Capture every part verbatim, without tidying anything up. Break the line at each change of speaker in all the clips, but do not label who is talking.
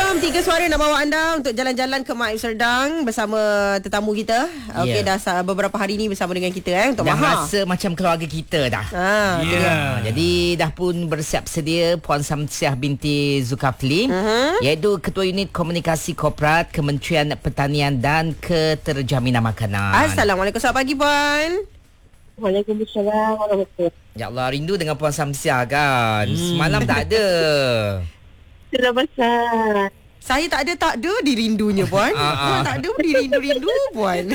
Jom tiga suara nak bawa anda untuk jalan-jalan ke Mak Serdang bersama tetamu kita. Okey,
Yeah.
dah sa- beberapa hari ni bersama dengan kita eh untuk
Dah
Maha.
rasa macam keluarga kita dah.
Ha, tu dia.
Yeah.
Jadi dah pun bersiap sedia Puan Samsiah binti Zulkafli,
Mhm.
iaitu Ketua Unit Komunikasi Korporat Kementerian Pertanian dan Keterjaminan Makanan.
Assalamualaikum, selamat pagi Puan.
Waalaikumsalam warahmatullahi.
Ya Allah, rindu dengan Puan Samsiah kan.
Hmm.
Semalam tak ada.
Sudah besar.
Saya tak ada tak ada dirindunya Puan.
Ah, ah.
Puan tak ada dirindu-rindu Puan.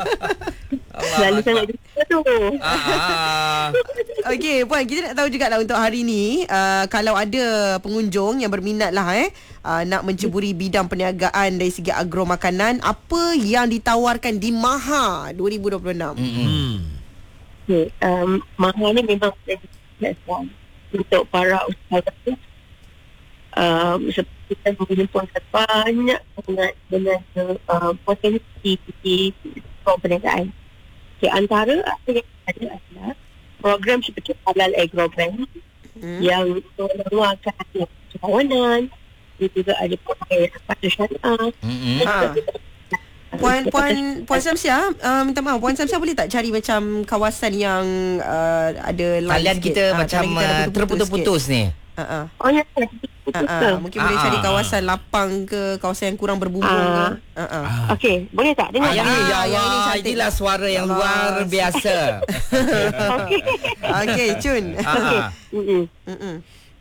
Selalu sangat jumpa tu.
Ah, ah.
Okey Puan, kita nak tahu jugalah untuk hari ni uh, kalau ada pengunjung yang berminat lah eh uh, nak menceburi bidang perniagaan dari segi agro makanan, apa yang ditawarkan di Maha dua ribu dua puluh enam?
Hmm.
Okay, um, Maha ni memang menjadi platform untuk para usahawan. Um, seperti kita menghimpunkan banyak dengan, dengan uh, potensi di perniagaan. Okay, antara apa yang ada adalah program seperti Halal Agro Bank
Hmm.
yang menawarkan usahawanan. Dia juga ada program sepatu syariah.
Mm-mm.
Ha. Puan Puan Puan Samsiah, uh, minta maaf Puan Samsiah boleh tak cari macam kawasan yang uh, ada line
Talian
sikit?
kita
Ah,
macam
talian kita ada
uh, terputus-putus ni.
Ha ah.
Oh ya,
Ha ah. Mungkin boleh
Ah,
cari
ah.
kawasan lapang ke, kawasan yang kurang berbumbung
Ah.
ke. Ha ah.
okey, boleh tak dengar?
Ah, yang ni, ya
Ah, yang ni
Allah,
cantik.
inilah suara yang
Ya Allah.
luar biasa.
Okey.
Okey, Cun.
Ah, ah.
Mm-mm.
Mm-mm.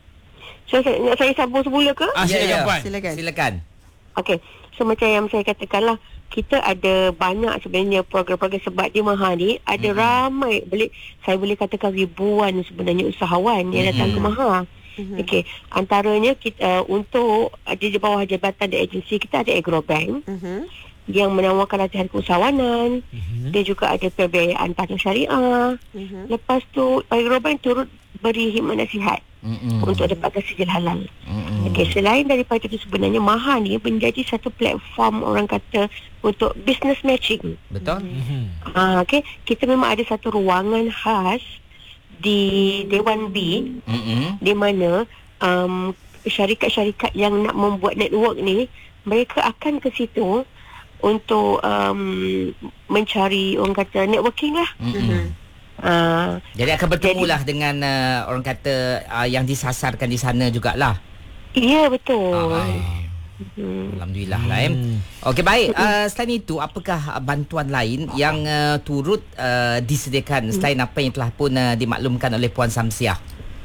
So saya, nak saya sambung semula ke?
Ah,
Ya,
silakan
ya.
Puan.
Silakan.
Silakan.
Okey. So macam yang saya katakan lah, kita ada banyak sebenarnya program-program sebab di Maha ni ada
Mm-mm.
ramai, boleh saya boleh katakan ribuan sebenarnya usahawan yang datang ke
Mm-mm.
Maha.
Mhm.
Okey, antaranya kita uh, untuk uh, di bawah jabatan dan agensi kita ada Agro Bank
Mhm.
yang menawarkan latihan keusahawanan.
Mhm.
Dia juga ada pembiayaan patut syariah.
Mhm.
Lepas tu Agro Bank turut beri khidmat nasihat
Mm-mm.
untuk dapatkan sijil halal.
Mm-mm.
Okey, selain daripada itu sebenarnya Maha ni menjadi satu platform orang kata untuk business matching.
Betul?
Mhm.
Ah, okey, kita memang ada satu ruangan khas di Dewan B
Mm-mm.
di mana um, syarikat-syarikat yang nak membuat network ni mereka akan ke situ untuk um, mencari orang kata networking lah.
Mm-mm.
Ah,
Jadi akan bertemulah dengan uh, orang kata uh, yang disasarkan di sana jugalah.
ya betul.
Ah, ai.
Hmm.
Alhamdulillah lah em. Okey, baik. Uh, selain itu, apakah uh, bantuan lain yang uh, turut uh, disediakan selain apa yang telah pun uh, dimaklumkan oleh Puan Samsiah?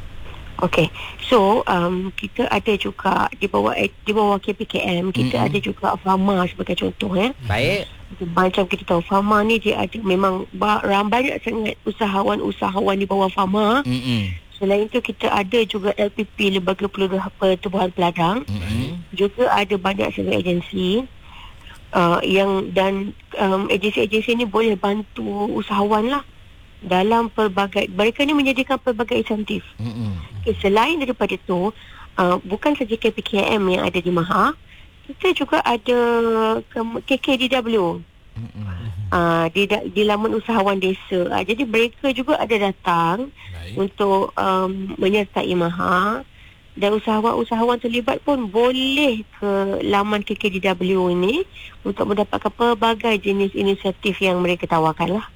Okey. So, um, kita ada juga di bawah di bawah K P K M, kita
Mm-mm.
ada juga Fama sebagai contoh ya.
Baik.
Macam kita tahu Fama ni dia ada memang ba- ram- banyak sangat usahawan-usahawan di bawah Fama.
Mm-mm.
Selain itu kita ada juga L P P, Lembaga Pertubuhan Peladang.
Mm-mm.
Juga ada banyak sangat agensi uh, yang dan um, agensi-agensi ni boleh bantu usahawan lah dalam pelbagai, mereka ni menyediakan pelbagai insentif.
Mm-mm.
Okay, selain daripada itu, uh, bukan saja K P K M yang ada di Maha, kita juga ada K K D W
Mm-mm.
uh, di, da- di laman usahawan desa. Uh, jadi mereka juga ada datang
Baik.
untuk um, menyertai Maha, dan usahawan-usahawan terlibat pun boleh ke laman K K D W ini untuk mendapatkan pelbagai jenis inisiatif yang mereka tawarkan lah.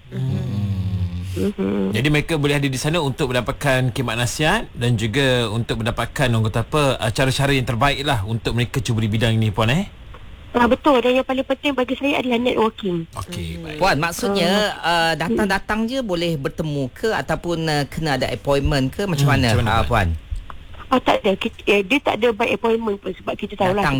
Mm-hmm.
Jadi mereka boleh ada di sana untuk mendapatkan khidmat nasihat dan juga untuk mendapatkan orang kata apa uh, cara-cara yang terbaik lah untuk mereka cuburi bidang ini Puan eh.
Ah, betul, dan yang paling penting bagi saya adalah networking.
Okey, baik.
Puan, maksudnya uh, datang-datang je boleh bertemu ke ataupun uh, kena ada appointment ke macam
Hmm,
mana,
macam mana,
uh,
Puan?
Puan?
Oh tak ada, kita, eh, dia tak ada by appointment pun sebab kita tahu lah
Datang